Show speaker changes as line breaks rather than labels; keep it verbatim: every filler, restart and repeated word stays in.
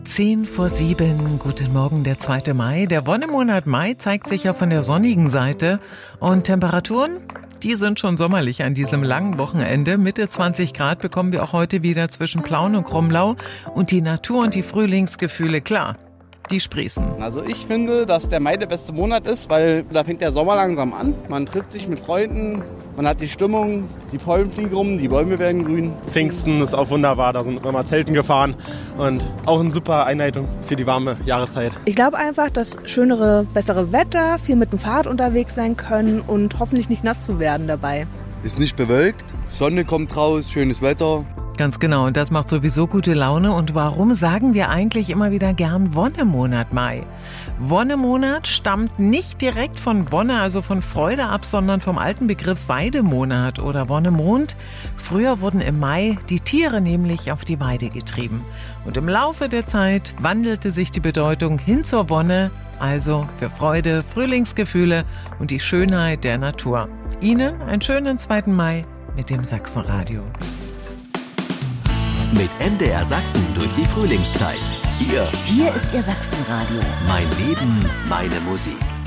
Zehn vor sieben, guten Morgen, der zweite Mai. Der Wonnemonat Mai zeigt sich ja von der sonnigen Seite. Und Temperaturen, die sind schon sommerlich an diesem langen Wochenende. Mitte zwanzig Grad bekommen wir auch heute wieder zwischen Plauen und Krumlau. Und die Natur und die Frühlingsgefühle, klar, die sprießen.
Also ich finde, dass der Mai der beste Monat ist, weil da fängt der Sommer langsam an. Man trifft sich mit Freunden, man hat die Stimmung, die Pollen fliegen rum, die Bäume werden grün.
Pfingsten ist auch wunderbar, da sind wir mal Zelten gefahren und auch eine super Einleitung für die warme Jahreszeit.
Ich glaube einfach, dass schönere, bessere Wetter, viel mit dem Fahrrad unterwegs sein können und hoffentlich nicht nass zu werden dabei.
Ist nicht bewölkt, Sonne kommt raus, schönes Wetter.
Ganz genau, und das macht sowieso gute Laune. Und warum sagen wir eigentlich immer wieder gern Wonnemonat Mai? Wonnemonat stammt nicht direkt von Wonne, also von Freude ab, sondern vom alten Begriff Weidemonat oder Wonnemond. Früher wurden im Mai die Tiere nämlich auf die Weide getrieben. Und im Laufe der Zeit wandelte sich die Bedeutung hin zur Wonne, also für Freude, Frühlingsgefühle und die Schönheit der Natur. Ihnen einen schönen zweiten Mai mit dem Sachsenradio.
Mit M D R Sachsen durch die Frühlingszeit. Hier,
Hier ist Ihr Sachsenradio.
mein Leben, meine Musik.